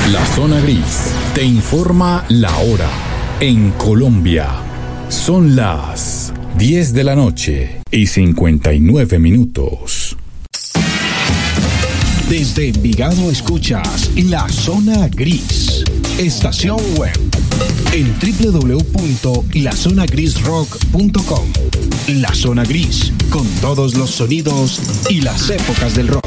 La Zona Gris te informa la hora. En Colombia son las 10 de la noche y 59 minutos. Desde Envigado escuchas La Zona Gris, estación web en www.lazonagrisrock.com. La Zona Gris, con todos los sonidos y las épocas del rock.